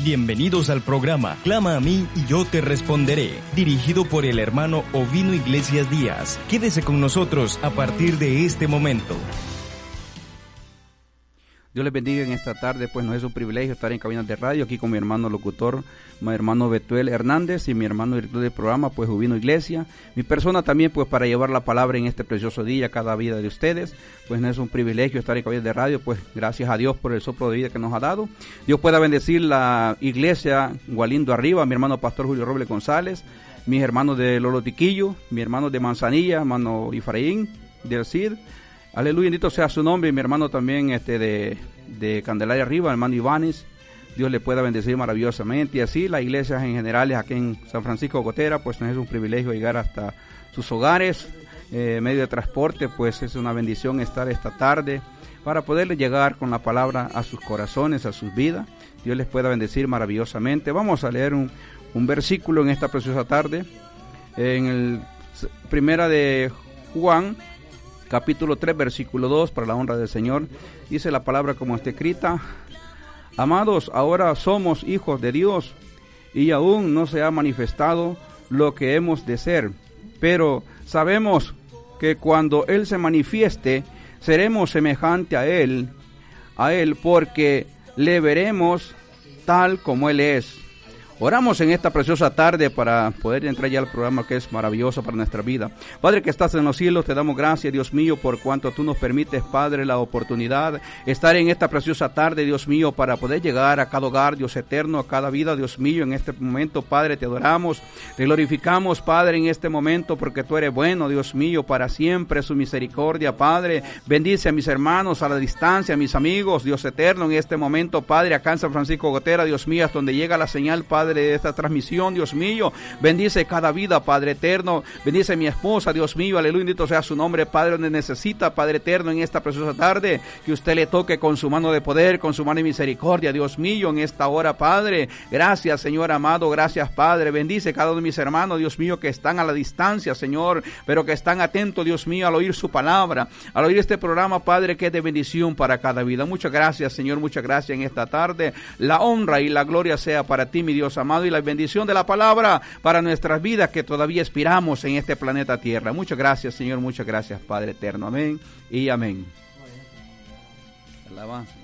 Bienvenidos al programa Clama a mí y yo te responderé, dirigido por el hermano Ovino Iglesias Díaz. Quédese con nosotros a partir de este momento. Dios les bendiga en esta tarde, pues nos es un privilegio estar en cabinas de radio, aquí con mi hermano locutor, mi hermano Betuel Hernández y mi hermano director del programa, pues Ovino Iglesia. Mi persona también, pues para llevar la palabra en este precioso día, cada vida de ustedes, pues no es un privilegio estar en cabinas de radio, pues gracias a Dios por el soplo de vida que nos ha dado. Dios pueda bendecir la iglesia Gualindo Arriba, mi hermano pastor Julio Robles González, mis hermanos de Lolo Tiquillo, mi hermano de Manzanilla, hermano Efraín, del Cid. Aleluya, bendito sea su nombre, mi hermano también de Candelaria Arriba, hermano Ivánes, Dios le pueda bendecir maravillosamente, y así las iglesias en general aquí en San Francisco de Gotera, pues no es un privilegio llegar hasta sus hogares, medio de transporte, pues es una bendición estar esta tarde para poderle llegar con la palabra a sus corazones, a sus vidas. Dios les pueda bendecir maravillosamente. Vamos a leer un versículo en esta preciosa tarde, en el primera de Juan, capítulo 3, versículo 2, para la honra del Señor. Dice la palabra como está escrita: Amados, ahora somos hijos de Dios, y aún no se ha manifestado lo que hemos de ser, pero sabemos que cuando Él se manifieste, seremos semejante a Él, porque le veremos tal como Él es. Oramos en esta preciosa tarde para poder entrar ya al programa que es maravilloso para nuestra vida. Padre que estás en los cielos, te damos gracias, Dios mío, por cuanto tú nos permites, Padre, la oportunidad estar en esta preciosa tarde, Dios mío, para poder llegar a cada hogar, Dios eterno, a cada vida, Dios mío. En este momento, Padre, te adoramos, te glorificamos, Padre, en este momento, porque tú eres bueno, Dios mío, para siempre su misericordia, Padre. Bendice a mis hermanos a la distancia, a mis amigos, Dios eterno, en este momento, Padre, acá en San Francisco Gotera, Dios mío, hasta donde llega la señal, Padre, de esta transmisión, Dios mío. Bendice cada vida, Padre eterno. Bendice a mi esposa, Dios mío. Aleluya, bendito sea su nombre, Padre, donde necesita, Padre eterno, en esta preciosa tarde, que usted le toque con su mano de poder, con su mano de misericordia, Dios mío, en esta hora, Padre. Gracias, Señor amado. Gracias, Padre. Bendice cada uno de mis hermanos, Dios mío, que están a la distancia, Señor, pero que están atentos, Dios mío, al oír su palabra, al oír este programa, Padre, que es de bendición para cada vida. Muchas gracias, Señor. Muchas gracias en esta tarde. La honra y la gloria sea para ti, mi Dios amado, y la bendición de la palabra para nuestras vidas que todavía expiramos en este planeta Tierra. Muchas gracias, Señor. Muchas gracias, Padre eterno. Amén y amén. Alabanza.